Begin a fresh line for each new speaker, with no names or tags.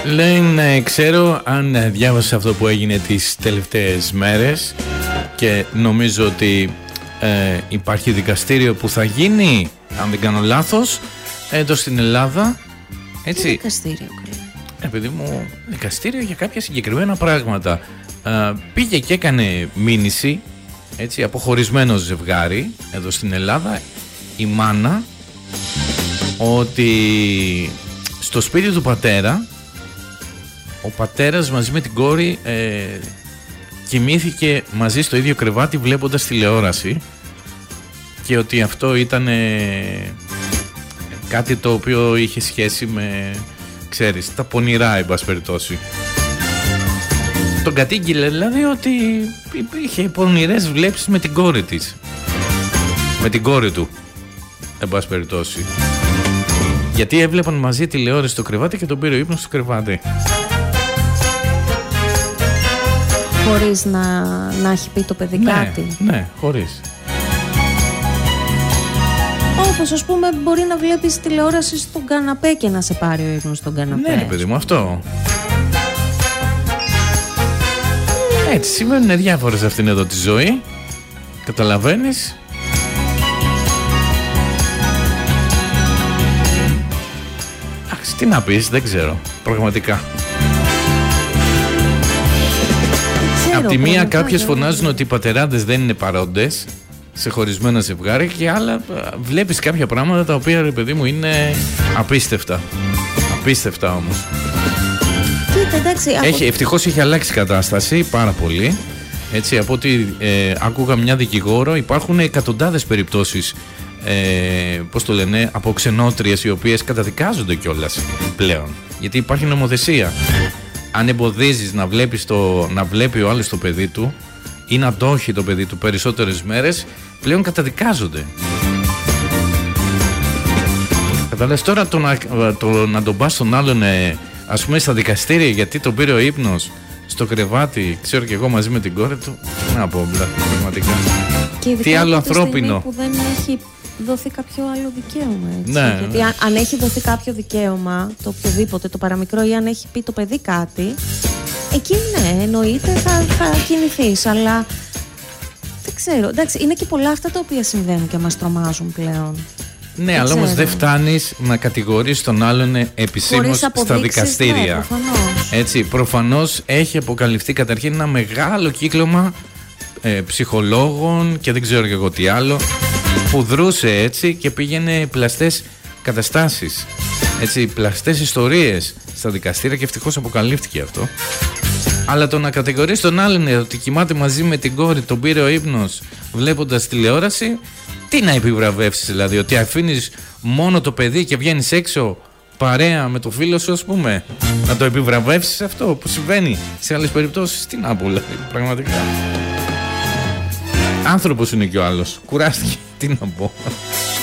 Δεν ξέρω αν διάβασα αυτό που έγινε τις τελευταίες μέρες και νομίζω ότι υπάρχει δικαστήριο που θα γίνει, αν δεν κάνω λάθος, εδώ στην Ελλάδα. Έτσι.
Τι δικαστήριο?
Επειδή μου, δικαστήριο για κάποια συγκεκριμένα πράγματα. Πήγε και έκανε μήνυση, έτσι, αποχωρισμένο ζευγάρι εδώ στην Ελλάδα, η μάνα, ότι στο σπίτι του πατέρα ο πατέρας μαζί με την κόρη κοιμήθηκε μαζί στο ίδιο κρεβάτι βλέποντας τηλεόραση και ότι αυτό ήταν κάτι το οποίο είχε σχέση με, ξέρεις, τα πονηρά, εν πάση περιπτώσει. Τον κατήγγειλε δηλαδή ότι είχε πονηρές βλέψεις με την κόρη της, με την κόρη του, εν πάση περιπτώσει, γιατί έβλεπαν μαζί τηλεόραση στο κρεβάτι και τον πήρε ο ύπνος στο κρεβάτι.
Χωρίς να έχει πει το παιδί κάτι.
Ναι, χωρίς.
Όπως ας πούμε μπορεί να βλέπεις τηλεόραση στον καναπέ και να σε πάρει ο ύπνος στον καναπέ.
Ναι, παιδί μου, αυτό. Έτσι συμβαίνουν διάφορες αυτήν εδώ τη ζωή. Καταλαβαίνεις. Αχ, τι να πεις, δεν ξέρω. Πραγματικά. Απ' τη μία κάποιες φωνάζουν ότι οι πατεράδες δεν είναι παρόντες σε χωρισμένα ζευγάρια και άλλα βλέπεις κάποια πράγματα τα οποία, ρε παιδί μου, είναι απίστευτα. Απίστευτα όμως.
Κοίτα, εντάξει,
ευτυχώς έχει αλλάξει η κατάσταση πάρα πολύ. Έτσι, από ό,τι άκουγα μια δικηγόρο, υπάρχουν εκατοντάδες περιπτώσεις, πώς το λένε, από ξενότριες οι οποίες καταδικάζονται κιόλας πλέον. Γιατί υπάρχει νομοθεσία. Αν εμποδίζεις να βλέπει ο άλλος το παιδί του ή να το έχει το παιδί του περισσότερες μέρες, πλέον καταδικάζονται. Καταλάβεις τώρα να τον πας στον άλλον, ας πούμε, στα δικαστήρια γιατί τον πήρε ο ύπνος στο κρεβάτι, ξέρω και εγώ, μαζί με την κόρη του. Να πω, πραγματικά. Τι άλλο ανθρώπινο.
Που δεν έχει δοθεί κάποιο άλλο δικαίωμα, έτσι.
Ναι,
γιατί αν έχει δοθεί κάποιο δικαίωμα, το οποιοδήποτε, το παραμικρό, ή αν έχει πει το παιδί κάτι, εκεί ναι, εννοείται θα κινηθείς, αλλά δεν ξέρω, εντάξει, είναι και πολλά αυτά τα οποία συμβαίνουν και μας τρομάζουν πλέον.
Ναι, αλλά όμως δεν φτάνεις να κατηγορείς τον άλλον επισήμως στα δικαστήρια.
Ναι, προφανώς.
Έτσι, προφανώς έχει αποκαλυφθεί καταρχήν ένα μεγάλο κύκλωμα ψυχολόγων και δεν ξέρω και εγώ τι άλλο, που δρούσε έτσι και πήγαινε πλαστές καταστάσεις, έτσι, πλαστές ιστορίες στα δικαστήρια και ευτυχώς αποκαλύφθηκε αυτό. Αλλά το να κατηγορείς τον άλλον ότι κοιμάται μαζί με την κόρη, τον πήρε ο ύπνος βλέποντας τηλεόραση, τι να επιβραβεύσεις δηλαδή, ότι αφήνεις μόνο το παιδί και βγαίνεις έξω παρέα με το φίλο σου, ας πούμε, να το επιβραβεύσεις αυτό που συμβαίνει σε άλλες περιπτώσεις? Τι να πω, δηλαδή, πραγματικά. Άνθρωπος είναι κι ο άλλος, κουράστηκε, τι να πω.